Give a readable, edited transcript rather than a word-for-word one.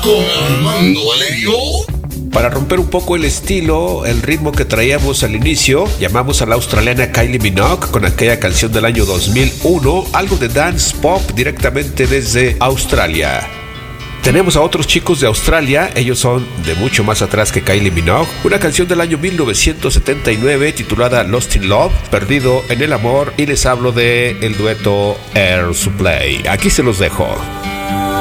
con Armando Valerio. Para romper un poco el estilo, el ritmo que traíamos al inicio, llamamos a la australiana Kylie Minogue con aquella canción del año 2001, algo de dance pop directamente desde Australia. Tenemos a otros chicos de Australia, ellos son de mucho más atrás que Kylie Minogue, una canción del año 1979 titulada Lost in Love, Perdido en el Amor, y les hablo de el dueto Air Supply. Aquí se los dejo.